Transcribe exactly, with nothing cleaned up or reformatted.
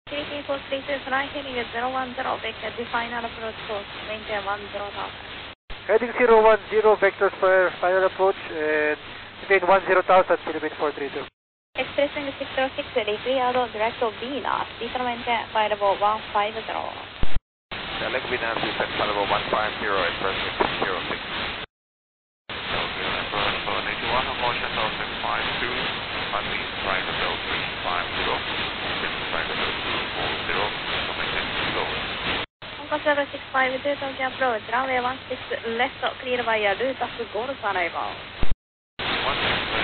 T K four three two, fly heading at zero one zero, vector define approach course, maintain one zero thousand. Heading zero one zero, vectors for final approach, and maintain one zero thousand, Philippine four three two. Expressing six zero six, declared direct of Venus, speed maintain flight level one five zero. Select Venus, descent flight level one five zero, expressing six zero six. Delta approach for eighty-one, motion zero six five two, runway right zero three five zero, wind right zero two four zero, maintain slow. zero six five two, Tokyo approach, runway one six left, clear via Lotus Golf arrival. one six